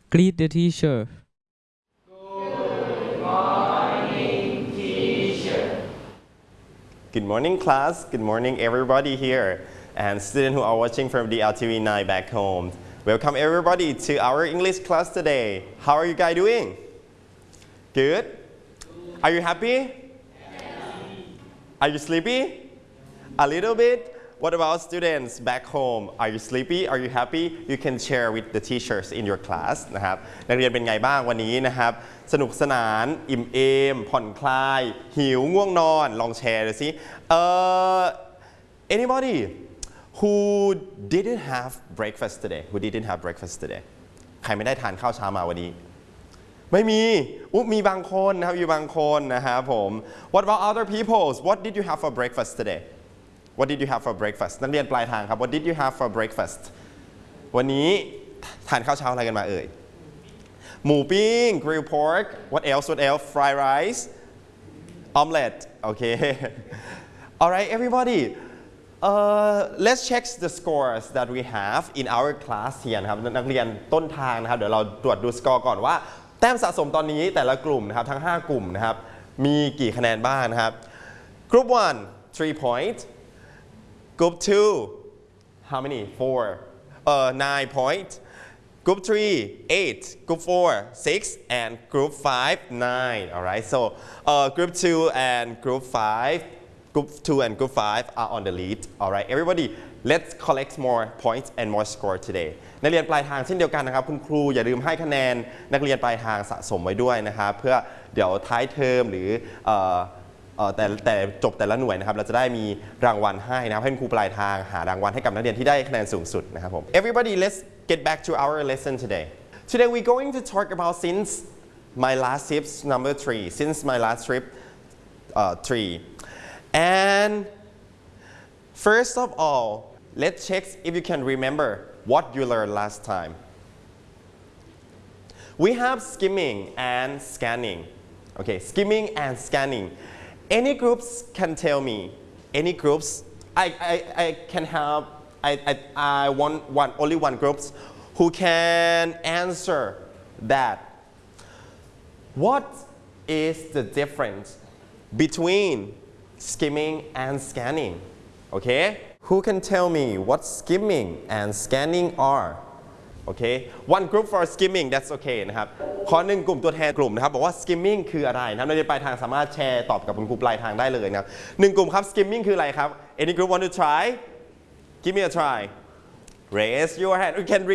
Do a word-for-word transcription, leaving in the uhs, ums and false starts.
Greet the teacher. Good morning, class. Good morning, everybody here and students who are watching from the L T V nine back home. Welcome everybody to our English class today. How are you guys doing? Good? Are you happy? Are you sleepy? A little bit? What about students back home? Are you sleepy? Are you happy? You can share with the teachers in your class นะครับนักเรียนเป็นไงบ้างวันนี้นะครับสนุกสนานอิ่มเอมผ่อนคลายหิวง่วงนอนลองแชร์ดูสิเอ่อ anybody who didn't have breakfast today who didn't have breakfast today ใครไม่ได้ทานข้าวเช้ามาวันนี้ไม่มีอุ๊มีบางคนนะครับอยู่บางคนนะครับผม What about other people What did you have for breakfast today What did you have for breakfast นักเรียนปลายทางครับ What did you have for breakfast วันนี้ทานข้าวเช้าอะไรกันมาเอ่ยหมูปิ้ง grilled pork What else What else Fried rice omelette Okay Alright everybody uh, let's check the scores that we have in our class here นะครับนักเรียนต้นทางนะครับเดี๋ยวเราตรวจดูสกอร์ก่อนว่าแต้มสะสมตอนนี้แต่ละกลุ่มนะครับทั้งห้ากลุ่มนะครับมีกี่คะแนนบ้างนะครับ Group one three point Group two how many four uh, nine point Group three eight Group four six and Group five nine alright so uh, Group two and Group five Group two and Group five are on the lead alright everybody let's collect more points and more score today นักเรียนปลายทางเช่นเดียวกันนะครับคุณครูอย่าลืมให้คะแนนนักเรียนปลายทางสะสมไว้ด้วยนะครับเพื่อเดี๋ยวท้ายเทอมหรือแต่แต่จบแต่ละหน่วยนะครับเราจะได้มีรางวัลให้นะครับให้ครูปลายทางหารางวัลให้กับนักเรียนที่ได้คะแนนสูงสุดนะครับผม Everybody let's get back to our lesson today Today we're going to talk about since my last trip number three since my last trip uh, three and first of all let's check if you can remember what you learned last time We have skimming and scanning okay skimming and scanning Any groups can tell me any groups I, I, I can have I, I, I want one only one groups who can answer that What is the difference between skimming and scanning okay Who can tell me what skimming and scanning are Okay one group for skimming that's okay นะครับข้อหนึ่งกลุ่มตัวแทนกลุ่มนะครับบอกว่า skimming คืออะไรนะครับนักเรียนปลายทางสามารถแชร์ตอบกับคุณครูปลายทางได้เลยนะครับหนึ่งกลุ่มครับ skimming คืออะไรครับ Any group want to try Give me a try Raise your hand you can